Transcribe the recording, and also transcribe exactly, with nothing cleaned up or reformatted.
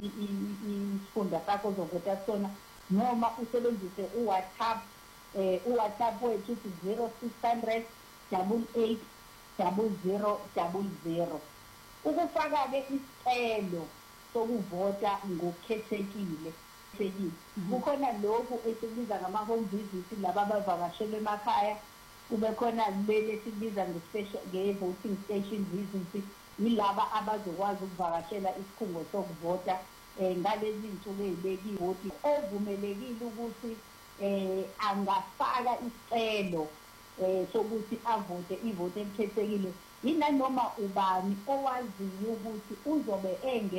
isifunda sakho ozovota kusona, noma usebenzise uWhatsApp eh uWhatsApp wethu uthi zero six hundred double eight double zero double zero. Ukufaka ke isicelo sokuvota ngokukhethekile. Kukhona lokhu esikubiza ngama home visits laba abavakashela emakhaya, kube khona lele sikubiza nge-special nge-voting station visits, yilaba abazokwazi ukuvakashela isikhungo sokuvota eh ngalezi zinsuku ezibekiwe ukuthi ovumelekile ukuthi eh angafaka isicelo eh sokuthi avote ivote elikhethekile, yinanoma ubani owaziyo ukuthi uzobe enge